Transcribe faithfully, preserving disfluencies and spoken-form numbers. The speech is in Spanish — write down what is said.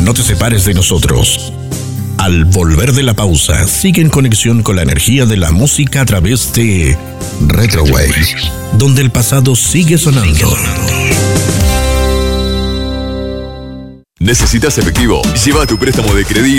No te separes de nosotros. Al volver de la pausa, sigue en conexión con la energía de la música a través de Retrowaves, donde el pasado sigue sonando. ¿Necesitas efectivo? Lleva tu préstamo de Credil